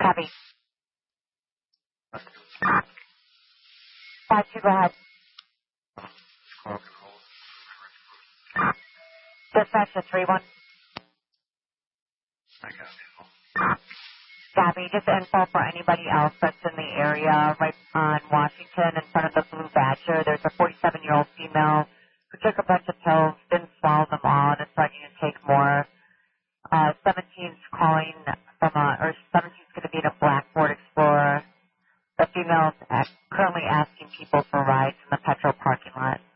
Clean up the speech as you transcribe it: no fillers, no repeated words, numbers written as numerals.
Copy. 5-2, go ahead. Dispatch to 3-1. Copy. Just info for anybody else that's in the area right on Washington in front of the Blue Badger. There's a 47-year-old female who took a bunch of pills, didn't swallow them all, and is starting to take more. 17's calling from or 17's going to be in a black Ford Explorer. The female's currently asking people for rides in the petrol parking lot.